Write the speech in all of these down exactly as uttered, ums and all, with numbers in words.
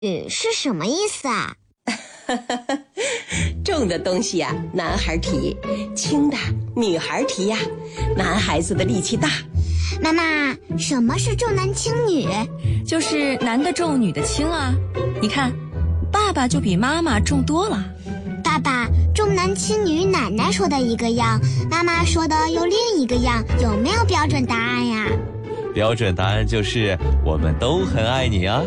语是什么意思啊？ 重的东西呀、啊，男孩提；轻的女孩提呀、啊。男孩子的力气大。 妈妈，什么是重男轻女？ 就是男的重，女的轻啊。你看，爸爸就比妈妈重多了。 爸爸，重男轻女，奶奶说的一个样，妈妈说的又另一个样，有没有标准答案呀？ 标准答案就是我们都很爱你啊。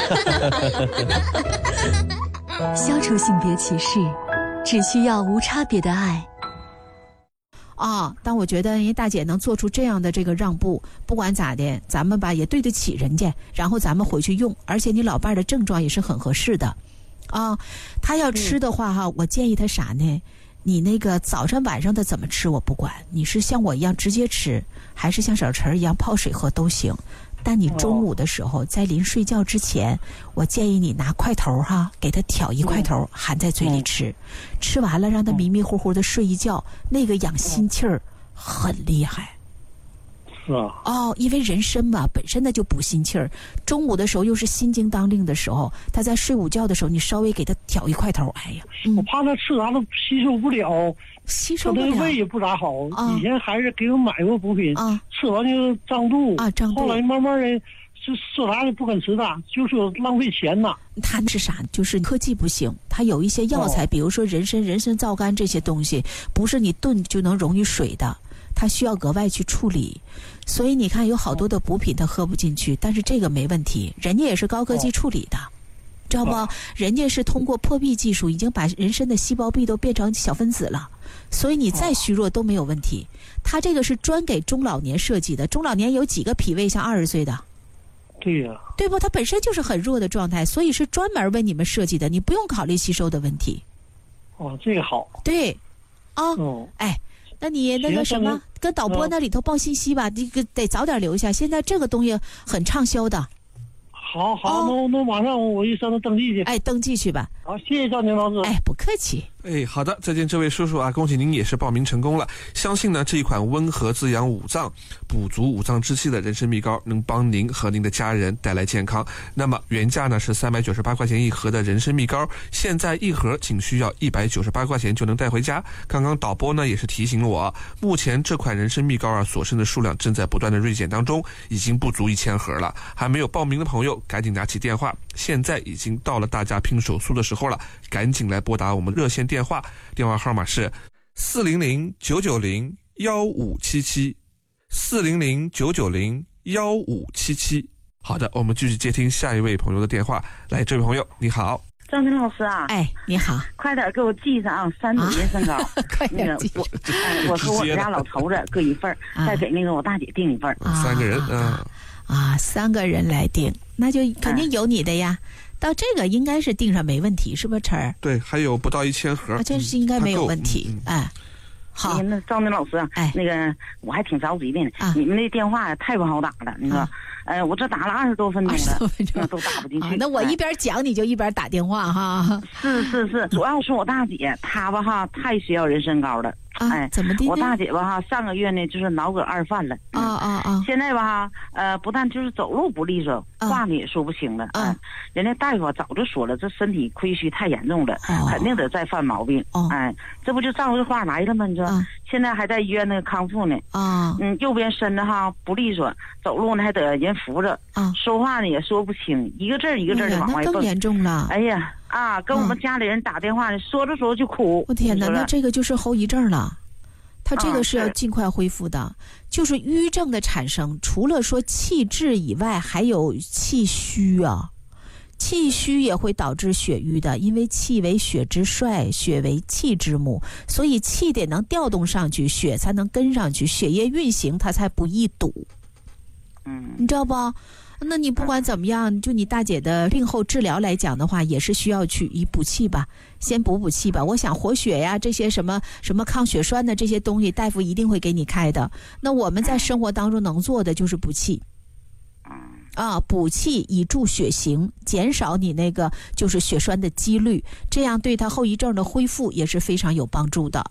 消除性别歧视，只需要无差别的爱。 啊、哦，但我觉得人家大姐能做出这样的这个让步，不管咋的，咱们吧也对得起人家，然后咱们回去用，而且你老伴儿的症状也是很合适的。啊、哦，他要吃的话哈、嗯，我建议他啥呢？你那个早上晚上的怎么吃我不管，你是像我一样直接吃，还是像小陈一样泡水喝都行。但你中午的时候，在临睡觉之前，我建议你拿块头哈，给他挑一块头，含在嘴里吃，吃完了让他迷迷糊糊的睡一觉，那个养心气儿很厉害。 是啊。 哦，因为人参嘛，本身它就补心气儿，中午的时候又是心惊当令的时候，他在睡午觉的时候，你稍微给他挑一块头，哎呀， 嗯、我怕他吃啥都吸收不了。 吸收不了， 他的胃也不咋好、 啊、 以前还是给我买过补品、啊、吃完就胀肚啊，胀肚。 后来慢慢的就说啥也不肯吃的，就说浪费钱呐。 他是啥？就是科技不行，他有一些药材、哦、比如说人参、人参皂苷这些东西，不是你炖就能溶于水的，它需要额外去处理。所以你看有好多的补品他喝不进去，但是这个没问题，人家也是高科技处理的、哦，知道不、哦？人家是通过破壁技术已经把人参的细胞壁都变成小分子了，所以你再虚弱都没有问题。它这个是专给中老年设计的，中老年有几个脾胃像二十岁的？ 对呀、啊， 对不？它本身就是很弱的状态，所以是专门为你们设计的，你不用考虑吸收的问题。 哦，这个好。 对，啊、哦哦， 哎，那你那个什么，跟导播那里头报信息吧，这个得早点留一下。现在这个东西很畅销的。 好好，那、哦、那马上我一上那登记去。 哎，登记去吧。 好，谢谢赵宁老师。 哎，不客气。 哎，好的，再见这位叔叔啊，恭喜您也是报名成功了。相信呢这一款温和滋养五脏、补足五脏之气的人参蜜膏，能帮您和您的家人带来健康。那么原价呢是三百九十八块钱一盒的人参蜜膏，现在一盒仅需要一百九十八块钱就能带回家。刚刚导播呢也是提醒了我，目前这款人参蜜膏啊所剩的数量正在不断的锐减当中，已经不足一千盒了。还没有报名的朋友，赶紧拿起电话，现在已经到了大家拼手速的时候了，赶紧来拨打我们热线电话，电话号码是四零零九九零幺五七七，四零零九九零幺五七七。好的，我们继续接听下一位朋友的电话。来，这位朋友你好。 张明老师啊， 哎，你好， 快点给我寄上三种人参膏，啊、 快点那个我，哎，我和我家老头子各一份、啊，再给那个我大姐订一份、 啊，三个人，嗯、 啊，啊，三个人来订，那就肯定有你的呀。啊到这个应该是订上没问题，是不是陈儿？ 对，还有不到一千盒， 啊、这是应该没有问题。嗯、哎，好， 那赵明老师啊， 哎， 那个我还挺着急的呢、啊，你们那电话太不好打了，那个，啊、呃，我这打了二十多分钟了，二十多分钟都打不进去、 啊。那我一边讲你就一边打电话哈。 是是是，主要是我大姐她吧哈太需要人参膏了。 啊、哎，怎么的？ 我大姐吧哈，上个月呢就是脑梗二犯了。 啊啊啊！ 现在吧哈，呃，不但就是走路不利索，啊、话呢也说不清了。啊，人家大夫早就说了，这身体亏虚太严重了，哦、肯定得再犯毛病。 哦， 哎，这不就照着话来了吗？你说、啊，现在还在医院那个康复呢。 啊， 嗯，右边身子哈不利索，走路呢还得人扶着。 啊， 说话呢也说不清，一个字儿一个字儿的往外蹦。 那更严重了。 哎呀啊，跟我们家里人打电话呢，说着说着就哭。 我天哪，那这个就是后遗症了。它这个是要尽快恢复的，啊、是就是瘀症的产生，除了说气滞以外，还有气虚啊。气虚也会导致血瘀的，因为气为血之帅，血为气之母，所以气得能调动上去，血才能跟上去，血液运行它才不易堵。 嗯， 你知道不？那你不管怎么样，就你大姐的病后治疗来讲的话，也是需要去以补气吧，先补补气吧。我想活血呀，这些什么什么抗血栓的这些东西，大夫一定会给你开的。那我们在生活当中能做的就是补气，啊，补气以助血行，减少你那个就是血栓的几率，这样对它后遗症的恢复也是非常有帮助的。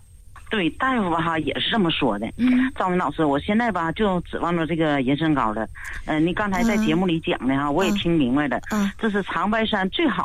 对，大夫吧哈也是这么说的。 嗯， 赵明老师，我现在吧就指望着这个人参膏了。嗯、呃，你刚才在节目里讲的哈，我也听明白了。 嗯， 这是长白山最好